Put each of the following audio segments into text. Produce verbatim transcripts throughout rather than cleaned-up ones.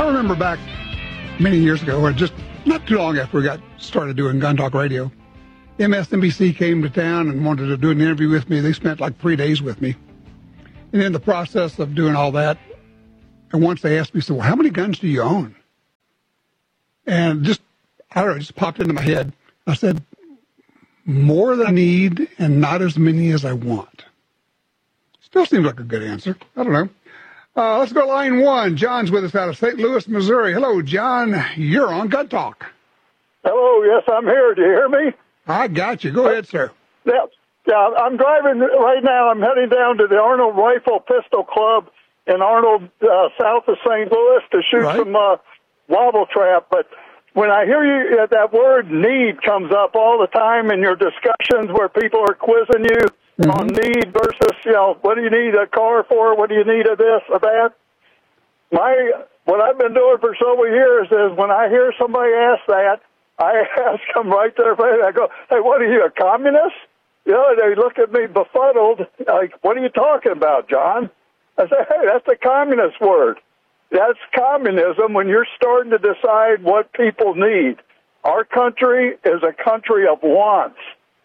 remember back many years ago, or just not too long after we got started doing Gun Talk Radio, M S N B C came to town and wanted to do an interview with me. They spent like three days with me. And in the process of doing all that, and once they asked me, so, well, how many guns do you own? And just, I don't know, it just popped into my head. I said, more than I need and not as many as I want. Still seems like a good answer. I don't know. Uh, let's go to line one. John's with us out of Saint Louis, Missouri. Hello, John. You're on Gun Talk. Hello. Yes, I'm here. Do you hear me? I got you. Go ahead, sir. Yeah. Yeah, I'm driving right now. I'm heading down to the Arnold Rifle Pistol Club in Arnold, uh, south of Saint Louis, to shoot Right. some uh, wobble trap. But when I hear you, uh, that word need comes up all the time in your discussions where people are quizzing you mm-hmm. on need versus, you know, what do you need a car for? What do you need of this or that? My, what I've been doing for several years is when I hear somebody ask that, I ask them right there, I go, hey, what are you, a communist? You know, they look at me befuddled, like, what are you talking about, John? I say, hey, that's a communist word. That's communism when you're starting to decide what people need. Our country is a country of wants.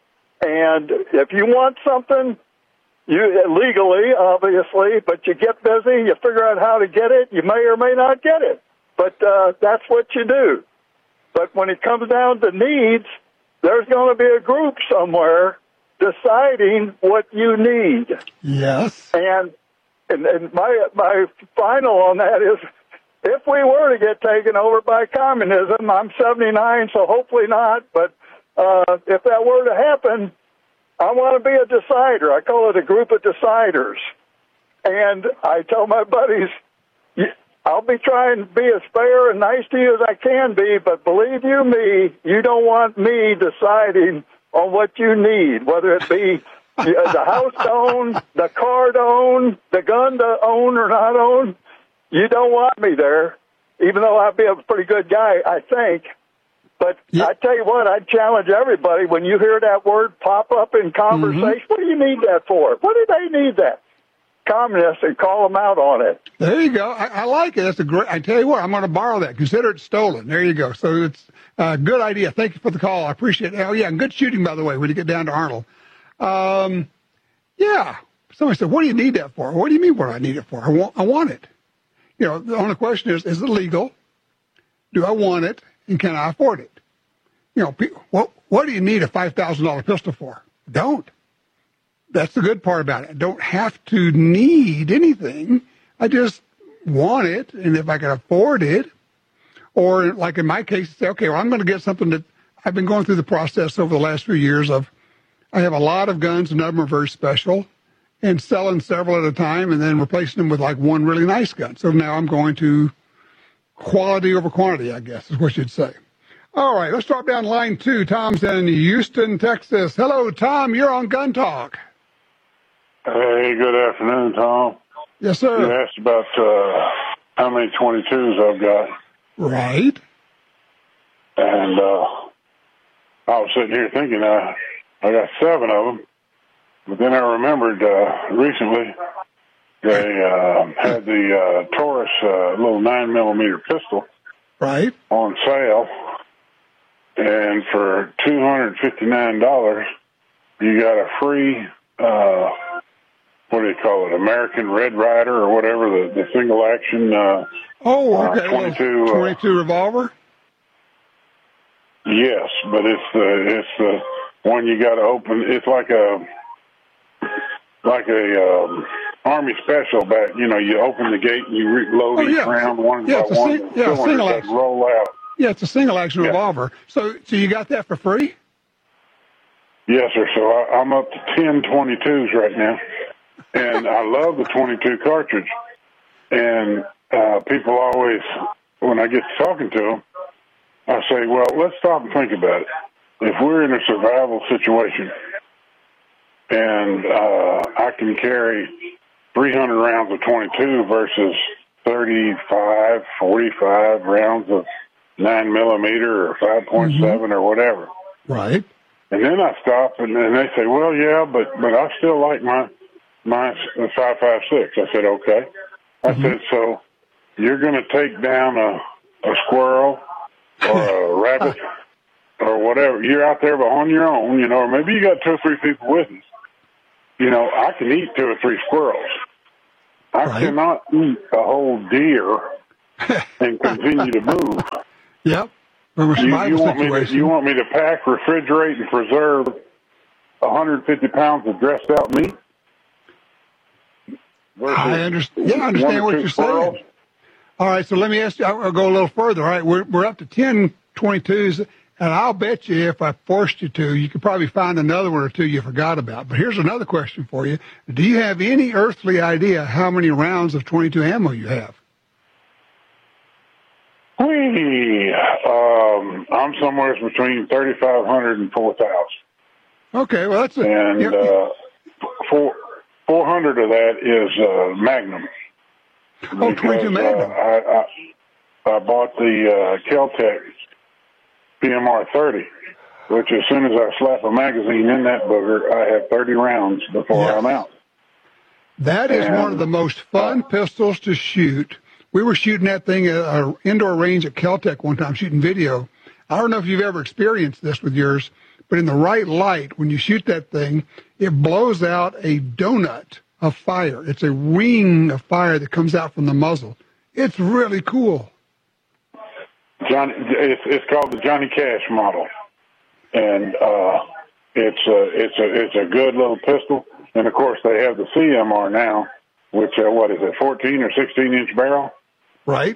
And if you want something, you legally, obviously, but you get busy, you figure out how to get it, you may or may not get it. But uh, that's what you do. But when it comes down to needs, there's going to be a group somewhere deciding what you need. Yes. And, and and my my final on that is, if we were to get taken over by communism, I'm seventy-nine, so hopefully not, but uh, if that were to happen, I want to be a decider. I call it a group of deciders. And I tell my buddies, I'll be trying to be as fair and nice to you as I can be, but believe you me, you don't want me deciding on what you need, whether it be the house to own, the car to own, the gun to own or not own. You don't want me there, even though I'd be a pretty good guy, I think. But yeah. I tell you what, I'd challenge everybody, when you hear that word pop up in conversation, mm-hmm. what do you need that for? What do they need that? Communists, and call them out on it. There you go. I, I like it. That's a great. I tell you what, I'm going to borrow that. Consider it stolen. There you go. So it's a good idea. Thank you for the call. I appreciate it. Oh yeah, and good shooting, by the way, when you get down to Arnold. Um, yeah. Somebody said, "What do you need that for?" What do you mean? What do I need it for? I want. I want it. You know, the only question is: is it legal? Do I want it? And can I afford it? You know, what what do you need a five thousand dollar pistol for? Don't. That's the good part about it. I don't have to need anything. I just want it, and if I can afford it, or like in my case, say, okay, well, I'm going to get something that I've been going through the process over the last few years of, I have a lot of guns, and none of them are very special, and selling several at a time, and then replacing them with like one really nice gun. So now I'm going to quality over quantity, I guess, is what you'd say. All right, let's drop down line two. Tom's in Houston, Texas. Hello, Tom. You're on Gun Talk. Hey, good afternoon, Tom. Yes, sir. You asked about uh, how many twenty-twos I've got. Right. And uh, I was sitting here thinking uh, I got seven of them. But then I remembered uh, recently they uh, had the uh, Taurus uh, little nine millimeter pistol right. on sale. And for two hundred fifty-nine dollars, you got a free... Uh, what do you call it, American Red Rider or whatever, the, the single action uh, oh, okay. uh, twenty-two, uh, twenty-two revolver? Yes, but it's the it's the one you got to open. It's like a like a um, Army special back. You know, you open the gate and you reload oh, each yeah. round one yeah, by it's a one. sing- yeah, single action. Roll out. Yeah, it's a single action yeah. revolver. So, so you got that for free? Yes, sir. So I, I'm up to ten twenty-twos right now. And I love the twenty-two cartridge. And uh, people always, when I get to talking to them, I say, well, let's stop and think about it. If we're in a survival situation and uh, I can carry three hundred rounds of twenty-two versus thirty-five, forty-five rounds of nine millimeter or five point seven mm-hmm. or whatever. Right. And then I stop and, and they say, well, yeah, but, but I still like my, my five five six. I said, okay. I mm-hmm. said, so you're going to take down a, a squirrel or a rabbit or whatever. You're out there on your own, you know, or maybe you got two or three people with you. You know, I can eat two or three squirrels. I right. cannot eat a whole deer and continue to move. Yep. From a you, you, want me to, you want me to pack, refrigerate, and preserve one hundred fifty pounds of dressed out meat? I understand. Yeah, I understand what you're squirrels. saying. All right, so let me ask you. I'll go a little further. All right, we're we're up to ten twenty-twos, and I'll bet you if I forced you to, you could probably find another one or two you forgot about. But here's another question for you: do you have any earthly idea how many rounds of twenty-two ammo you have? We, um, I'm somewhere between thirty-five hundred and four thousand. Okay, well that's a, and yeah. uh, four four hundred of that is uh, Magnum. Oh, twenty-two Magnum. Uh, I, I I bought the uh, Kel-Tec P M R thirty, which as soon as I slap a magazine in that booger, I have thirty rounds before yes. I'm out. That is and, one of the most fun uh, pistols to shoot. We were shooting that thing at an indoor range at Kel-Tec one time, shooting video. I don't know if you've ever experienced this with yours, but in the right light, when you shoot that thing, it blows out a donut of fire. It's a ring of fire that comes out from the muzzle. It's really cool. Johnny, it's, it's called the Johnny Cash model, and uh, it's a it's a it's a good little pistol. And of course, they have the C M R now, which uh, what is it, fourteen or sixteen inch barrel? Right.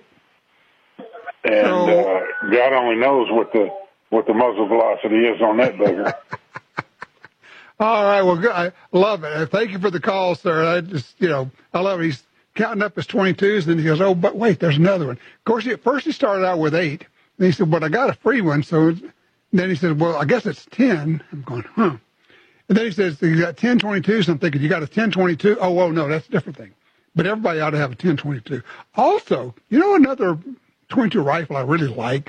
And so, uh, God only knows what the what the muzzle velocity is on that bugger. All right, well, good. I love it. Thank you for the call, sir. I just, you know, I love it. He's counting up his twenty-twos, and then he goes, oh, but wait, there's another one. Of course, at first he started out with eight, and he said, but I got a free one, so then he said, well, I guess it's ten. I'm going, huh. And then he says, you got ten twenty-twos. I'm thinking, you got a ten twenty-two? Oh, well, no, that's a different thing. But everybody ought to have a ten twenty-two. Also, you know another twenty-two rifle I really like?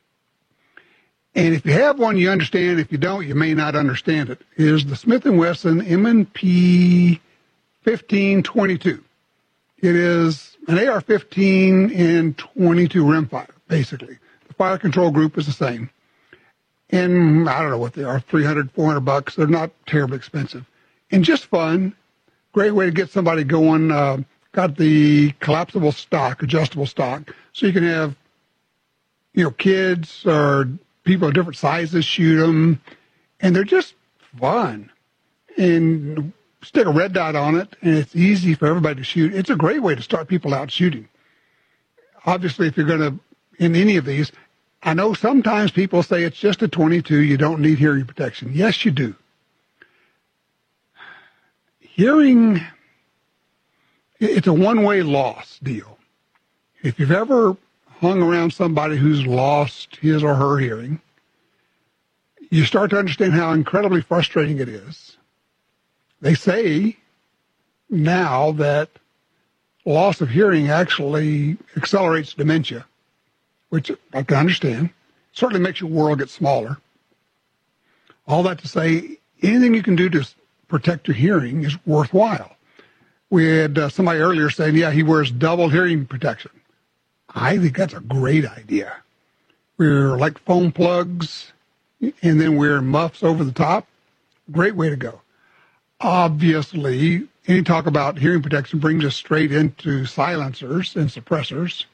And if you have one, you understand. If you don't, you may not understand it, is the Smith and Wesson M and P fifteen twenty-two. It is an A R fifteen and twenty-two rimfire, basically. The fire control group is the same. And I don't know what they are, three hundred, four hundred bucks. They're not terribly expensive. And just fun. Great way to get somebody going. Uh, got the collapsible stock, adjustable stock, so you can have, you know, kids or people of different sizes shoot them, and they're just fun. And stick a red dot on it, and it's easy for everybody to shoot. It's a great way to start people out shooting. Obviously, if you're going to, in any of these, I know sometimes people say it's just a twenty-two, you don't need hearing protection. Yes, you do. Hearing, it's a one-way loss deal. If you've ever hung around somebody who's lost his or her hearing, you start to understand how incredibly frustrating it is. They say now that loss of hearing actually accelerates dementia, which I can understand. Certainly makes your world get smaller. All that to say, anything you can do to protect your hearing is worthwhile. We had uh, somebody earlier saying, yeah, he wears double hearing protection. I think that's a great idea. We're like foam plugs, and then we're muffs over the top. Great way to go. Obviously, any talk about hearing protection brings us straight into silencers and suppressors.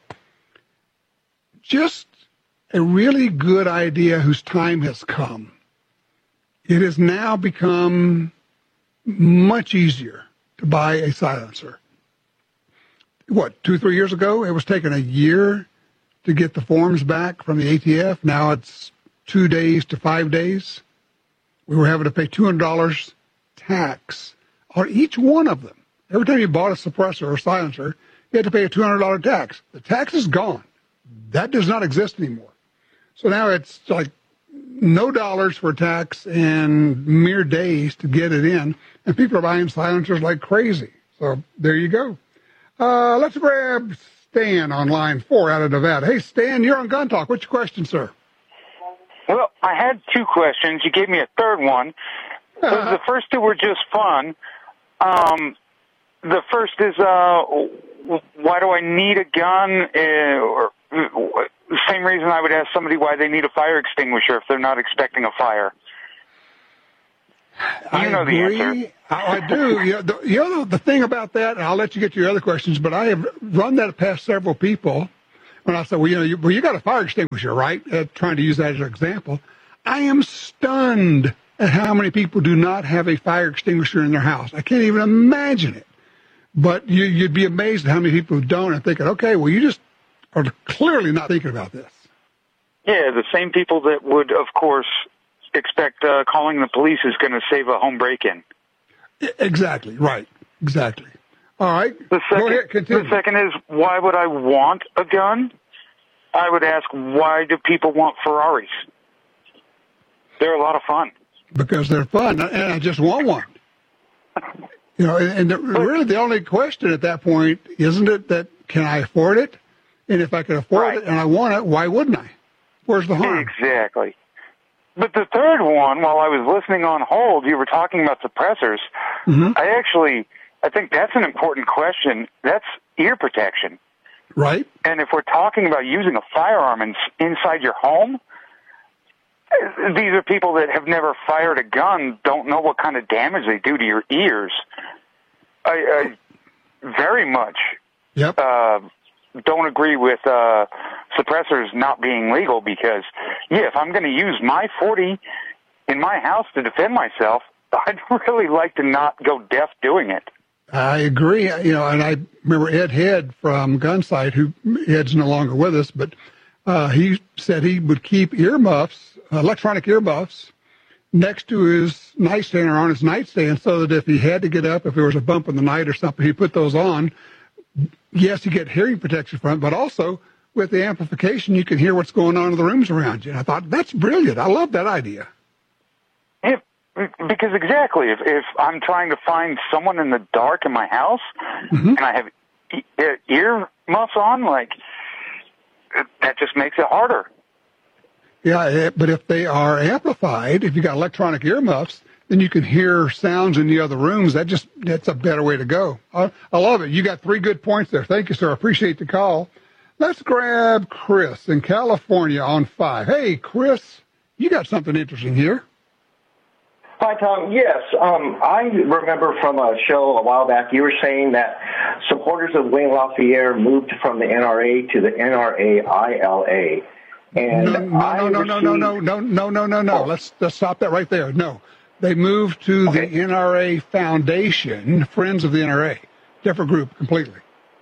Just a really good idea whose time has come. It has now become much easier to buy a silencer. What, two, three years ago, it was taking a year to get the forms back from the A T F. Now it's two days to five days. We were having to pay two hundred dollars tax on each one of them. Every time you bought a suppressor or silencer, you had to pay a two hundred dollars tax. The tax is gone. That does not exist anymore. So now it's like no dollars for tax and mere days to get it in. And people are buying silencers like crazy. So there you go. Uh, let's grab Stan on line four out of Nevada. Hey, Stan, you're on Gun Talk. What's your question, sir? Well, I had two questions. You gave me a third one. So Uh-huh. the first two were just fun. Um, the first is, uh, why do I need a gun? Uh, or uh, same reason I would ask somebody why they need a fire extinguisher if they're not expecting a fire. You I know agree. the answer. I, I do. You know, the, you know, the thing about that, and I'll let you get to your other questions, but I have run that past several people. When I said, well, you know, you, well, you got a fire extinguisher, right? Uh, trying to use that as an example. I am stunned at how many people do not have a fire extinguisher in their house. I can't even imagine it. But you, you'd be amazed at how many people who don't and thinking, okay, well, you just are clearly not thinking about this. Yeah, the same people that would, of course, expect uh, calling the police is going to save a home break-in. Exactly, right, exactly. All right, the second, go ahead, continue. The second is, why would I want a gun? I would ask, why do people want Ferraris? They're a lot of fun. Because they're fun, and I just want one. You know, and the, really the only question at that point, isn't it that can I afford it? And if I can afford right. it and I want it, why wouldn't I? Where's the harm? Exactly. But the third one, while I was listening on hold, you were talking about suppressors. Mm-hmm. I actually, I think that's an important question. That's ear protection. Right. And if we're talking about using a firearm in, inside your home, these are people that have never fired a gun, don't know what kind of damage they do to your ears. I, I very much yep. uh, don't agree with uh, suppressors not being legal because, yeah, if I'm going to use my forty in my house to defend myself, I'd really like to not go deaf doing it. I agree. You know, and I remember Ed Head from Gunsight, who Ed's no longer with us, but uh, he said he would keep earmuffs, electronic earmuffs, next to his nightstand or on his nightstand so that if he had to get up, if there was a bump in the night or something, he put those on. Yes, you get hearing protection from it, but also with the amplification, you can hear what's going on in the rooms around you. And I thought, that's brilliant. I love that idea. Yeah, because exactly, if, if I'm trying to find someone in the dark in my house mm-hmm. and I have e- ear muffs on, like, that just makes it harder. Yeah, but if they are amplified, if you got electronic earmuffs, then you can hear sounds in the other rooms. That just, that's a better way to go. I, I love it. You got three good points there. Thank you, sir. I appreciate the call. Let's grab Chris in California on five. Hey, Chris, you got something interesting here. Hi, Tom. Yes, um, I remember from a show a while back, you were saying that supporters of Wayne LaPierre moved from the N R A to the N R A I L A. And no, no, no, no, no, no, no, no, no, no, no. Let's, let's stop that right there. No. They moved to okay. the N R A Foundation, Friends of the N R A. Different group completely.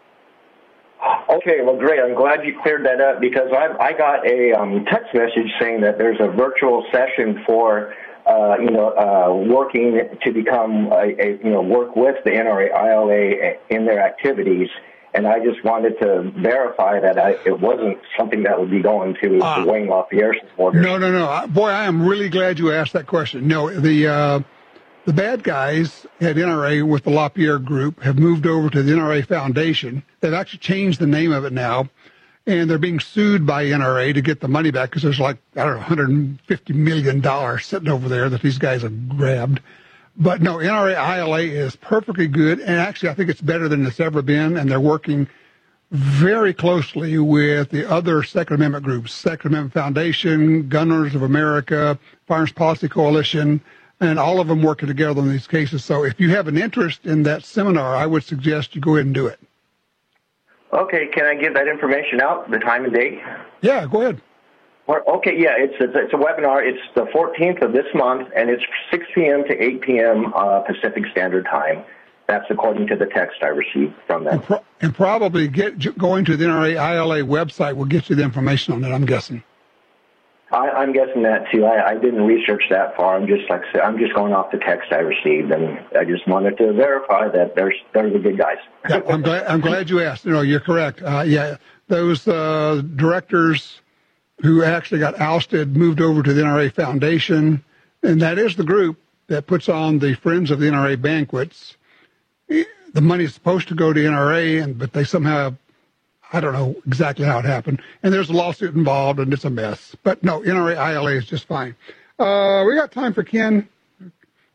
Okay, well, great. I'm glad you cleared that up because I, I got a um, text message saying that there's a virtual session for, uh, you know, uh, working to become, a, a, you know, work with the N R A I L A in their activities. And I just wanted to verify that I, it wasn't something that would be going to uh, the Wayne LaPierre supporters. No, no, no. Boy, I am really glad you asked that question. No, the uh, the bad guys at N R A with the LaPierre group have moved over to the N R A Foundation. They've actually changed the name of it now, and they're being sued by N R A to get the money back because there's like, I don't know, one hundred fifty million dollars sitting over there that these guys have grabbed. But no, N R A I L A is perfectly good, and actually I think it's better than it's ever been, and they're working very closely with the other Second Amendment groups, Second Amendment Foundation, Gun Owners of America, Firearms Policy Coalition, and all of them working together on these cases. So if you have an interest in that seminar, I would suggest you go ahead and do it. Okay, can I give that information out, the time and date? Yeah, go ahead. Okay, yeah, it's a, it's a webinar. It's the fourteenth of this month, and it's six p.m. to eight p.m. Uh, Pacific Standard Time. That's according to the text I received from them. And, pro- and probably get going to the N R A I L A website will get you the information on it, I'm guessing. I, I'm guessing that, too. I, I didn't research that far. I'm just, like I said, I'm just going off the text I received, and I just wanted to verify that they're, they're the good guys. Yeah, I'm glad, I'm glad you asked. You know, you're correct. Uh, yeah, those uh, directors who actually got ousted, moved over to the N R A Foundation, and that is the group that puts on the Friends of the N R A banquets. The money is supposed to go to N R A, and but they somehow, I don't know exactly how it happened, and there's a lawsuit involved, and it's a mess. But no, N R A I L A is just fine. Uh, we got time for Ken.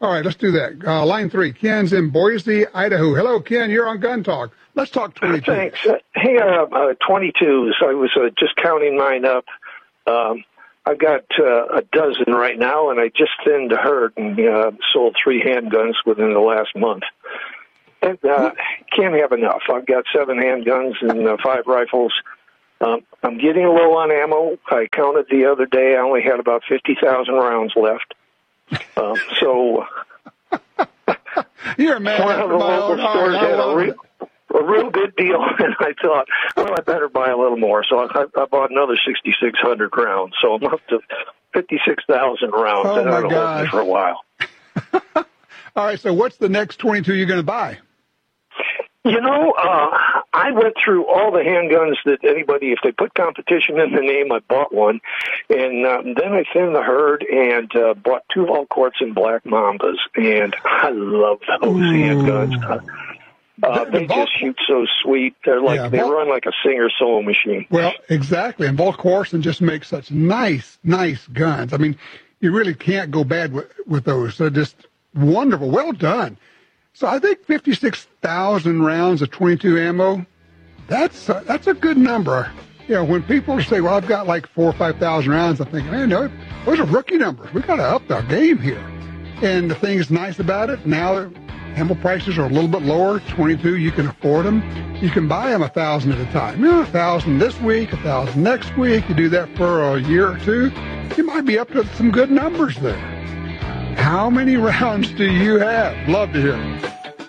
All right, let's do that. Uh, line three, Ken's in Boise, Idaho. Hello, Ken. You're on Gun Talk. Let's talk twenty-two. Thanks. Uh, hey, uh, uh, twenty-twos. I was uh, just counting mine up. Um, I've got uh, a dozen right now, and I just thinned a herd and uh, sold three handguns within the last month. And uh, can't have enough. I've got seven handguns and uh, five rifles. Um, I'm getting low on ammo. I counted the other day. I only had about fifty thousand rounds left. Um, so you're a man. One of the local stores had a, re- a real good deal, and I thought, well, I better buy a little more. So I, I bought another sixty-six hundred rounds. So I'm up to fifty-six thousand rounds, oh and my that'll hold me for a while. All right, so what's the next twenty-two you're going to buy? You know, uh, I went through all the handguns that anybody, if they put competition in the name, I bought one. And um, then I thinned the herd and uh, bought two Valcourts and Black Mambas. And I love those Ooh. handguns. Uh, uh, the, the they Vol- just shoot so sweet. They're like, yeah, they Vol- run like a Singer sewing machine. Well, exactly. And Valcourts just make such nice, nice guns. I mean, you really can't go bad with, with those. They're just wonderful. Well done. So I think fifty-six thousand rounds of twenty-two ammo, that's a, that's a good number. You know, when people say, well, I've got like four or five thousand rounds, I'm thinking, man, no, those are rookie numbers. We got to up our game here. And the thing that's nice about it, now ammo prices are a little bit lower. twenty-two, you can afford them. You can buy them a thousand at a time. You know, a thousand this week, a thousand next week. You do that for a year or two, you might be up to some good numbers there. How many rounds do you have? Love to hear it.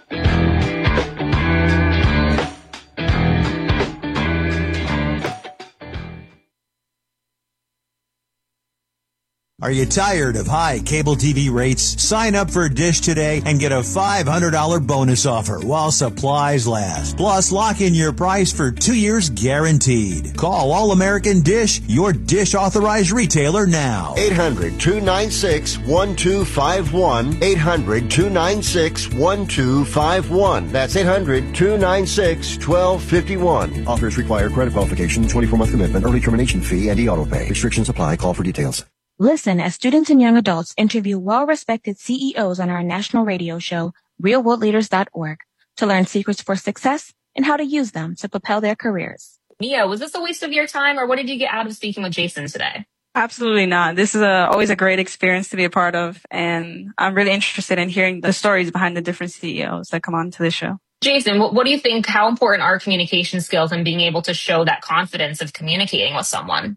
Are you tired of high cable T V rates? Sign up for Dish today and get a five hundred dollars bonus offer while supplies last. Plus, lock in your price for two years guaranteed. Call All-American Dish, your Dish authorized retailer now. eight hundred, two nine six, one two five one. eight hundred, two nine six, one two five one. That's eight hundred, two nine six, one two five one. Offers require credit qualification, twenty-four month commitment, early termination fee, and e-auto pay. Restrictions apply. Call for details. Listen as students and young adults interview well-respected C E Os on our national radio show, real world leaders dot org, to learn secrets for success and how to use them to propel their careers. Mia, was this a waste of your time, or what did you get out of speaking with Jason today? Absolutely not. This is a, always a great experience to be a part of, and I'm really interested in hearing the stories behind the different C E Os that come on to the show. Jason, what, what do you think, how important are communication skills and being able to show that confidence of communicating with someone?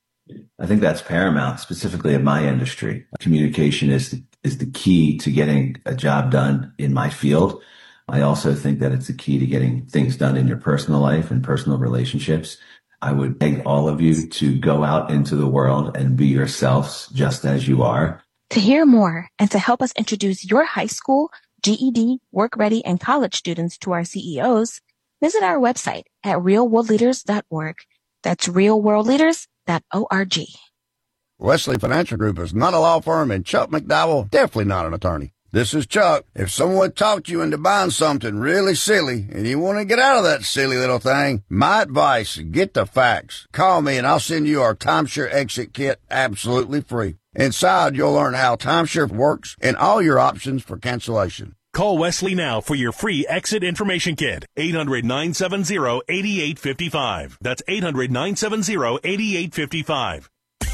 I think that's paramount, specifically in my industry. Communication is the, is the key to getting a job done in my field. I also think that it's the key to getting things done in your personal life and personal relationships. I would beg all of you to go out into the world and be yourselves just as you are. To hear more and to help us introduce your high school, G E D, work ready, and college students to our C E Os, visit our website at real world leaders dot org. That's real world leaders dot org. Wesley Financial Group is not a law firm, and Chuck McDowell definitely not an attorney. This is Chuck. If someone talked you into buying something really silly and you want to get out of that silly little thing, my advice, get the facts. Call me and I'll send you our timeshare exit kit absolutely free. Inside, you'll learn how timeshare works and all your options for cancellation. Call Wesley now for your free exit information kit. eight hundred, nine seven zero, eight eight five five. That's eight hundred, nine seven zero, eight eight five five.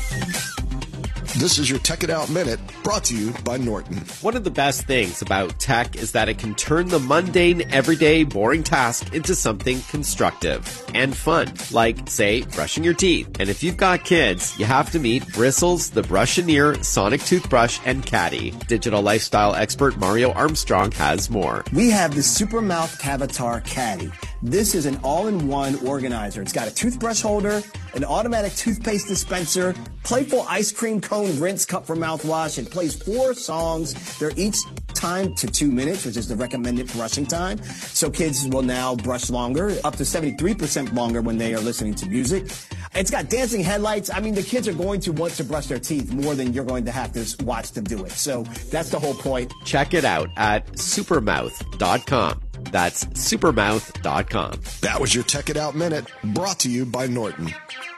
This is your Tech It Out Minute, brought to you by Norton. One of the best things about tech is that it can turn the mundane, everyday, boring task into something constructive and fun, like, say, brushing your teeth. And if you've got kids, you have to meet Bristles, the Brushineer, Sonic Toothbrush, and Caddy. Digital lifestyle expert Mario Armstrong has more. We have the Supermouth Cavatar Caddy. This is an all-in-one organizer. It's got a toothbrush holder, an automatic toothpaste dispenser, playful ice cream cone rinse cup for mouthwash. It plays four songs. They're each timed to two minutes, which is the recommended brushing time. So kids will now brush longer, up to seventy-three percent longer when they are listening to music. It's got dancing headlights. I mean, the kids are going to want to brush their teeth more than you're going to have to watch them do it. So that's the whole point. Check it out at supermouth dot com. That's supermouth dot com. That was your Tech It Out Minute, brought to you by Norton.